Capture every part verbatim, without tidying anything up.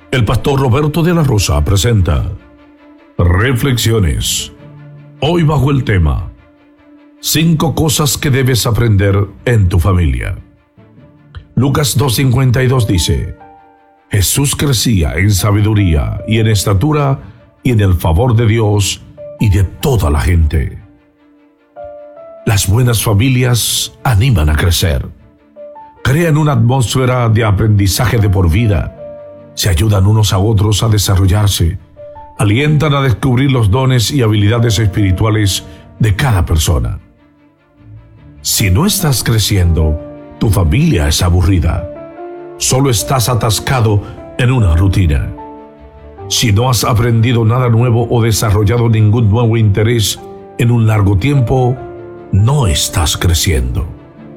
El pastor Roberto de la Rosa presenta Reflexiones. Hoy bajo el tema Cinco cosas que debes aprender en tu familia. Lucas dos cincuenta y dos dice: Jesús crecía en sabiduría y en estatura y en el favor de Dios y de toda la gente. Las buenas familias animan a crecer. Crean una atmósfera de aprendizaje de por vida. Se ayudan unos a otros a desarrollarse. Alientan a descubrir los dones y habilidades espirituales de cada persona. Si no estás creciendo, tu familia es aburrida. Solo estás atascado en una rutina. Si no has aprendido nada nuevo o desarrollado ningún nuevo interés en un largo tiempo, no estás creciendo.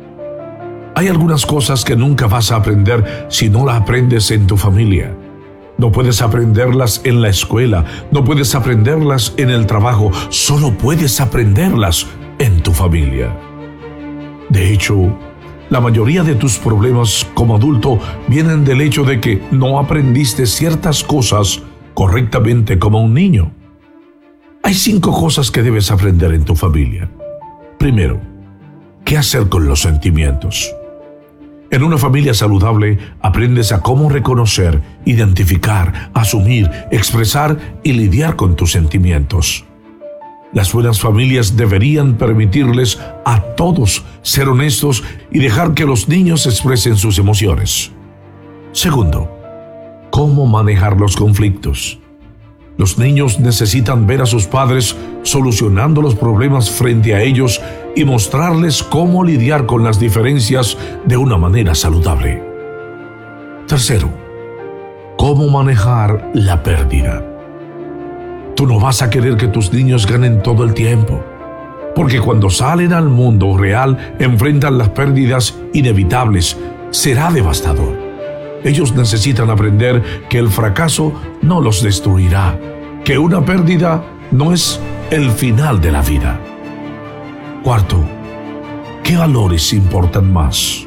Hay algunas cosas que nunca vas a aprender si no las aprendes en tu familia. No puedes aprenderlas en la escuela, no puedes aprenderlas en el trabajo, solo puedes aprenderlas en tu familia. De hecho, la mayoría de tus problemas como adulto vienen del hecho de que no aprendiste ciertas cosas correctamente como un niño. Hay cinco cosas que debes aprender en tu familia. Primero, ¿qué hacer con los sentimientos? En una familia saludable aprendes a cómo reconocer, identificar, asumir, expresar y lidiar con tus sentimientos. Las buenas familias deberían permitirles a todos ser honestos y dejar que los niños expresen sus emociones. Segundo, ¿cómo manejar los conflictos? Los niños necesitan ver a sus padres solucionando los problemas frente a ellos y mostrarles cómo lidiar con las diferencias de una manera saludable. Tercero, ¿cómo manejar la pérdida? Tú no vas a querer que tus niños ganen todo el tiempo, porque cuando salen al mundo real enfrentan las pérdidas inevitables. Será devastador. Ellos necesitan aprender que el fracaso no los destruirá, que una pérdida no es el final de la vida. Cuarto, ¿qué valores importan más?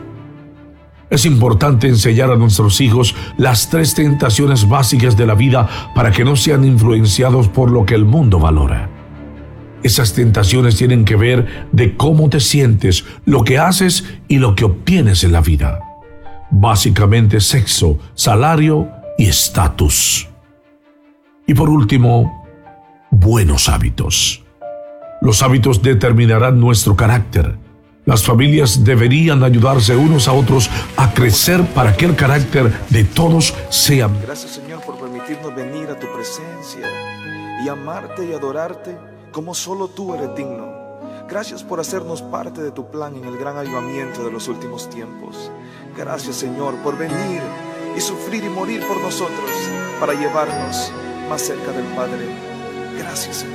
Es importante enseñar a nuestros hijos las tres tentaciones básicas de la vida para que no sean influenciados por lo que el mundo valora. Esas tentaciones tienen que ver de cómo te sientes, lo que haces y lo que obtienes en la vida. Básicamente sexo, salario y estatus. Y por último, buenos hábitos. Los hábitos determinarán nuestro carácter. Las familias deberían ayudarse unos a otros a crecer para que el carácter de todos sea. Gracias, Señor, por permitirnos venir a tu presencia y amarte y adorarte como solo tú eres digno. Gracias por hacernos parte de tu plan en el gran avivamiento de los últimos tiempos. Gracias, Señor, por venir y sufrir y morir por nosotros para llevarnos más cerca del Padre. Gracias, Señor.